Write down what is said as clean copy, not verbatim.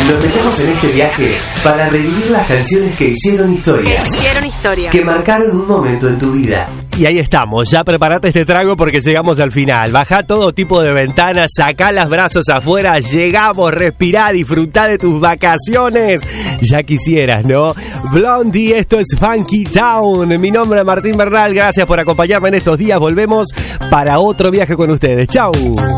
Nos metemos en este viaje para revivir las canciones que hicieron historia. Que marcaron un momento en tu vida. Y ahí estamos, ya preparate este trago porque llegamos al final. Bajá todo tipo de ventanas, sacá los brazos afuera, llegamos, respirá, disfrutá de tus vacaciones. Ya quisieras, ¿no? Blondie, esto es Funky Town. Mi nombre es Martín Bernal, gracias por acompañarme en estos días. Volvemos para otro viaje con ustedes. ¡Chau!